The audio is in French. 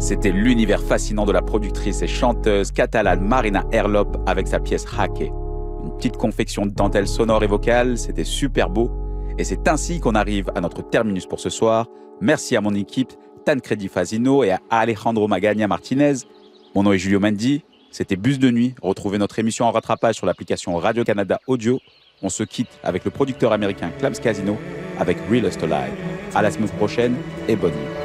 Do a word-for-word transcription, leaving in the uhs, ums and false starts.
C'était l'univers fascinant de la productrice et chanteuse catalane Marina Herlop avec sa pièce Jaque. Une petite confection de dentelle sonore et vocale, c'était super beau. Et c'est ainsi qu'on arrive à notre terminus pour ce soir. Merci à mon équipe, Tancredi Fazino et à Alejandro Magagna Martinez. Mon nom est Julio Mendy, c'était Bus de nuit. Retrouvez notre émission en rattrapage sur l'application Radio-Canada Audio. On se quitte avec le producteur américain Clams Casino avec Realest Alive. À la semaine prochaine et bonne nuit.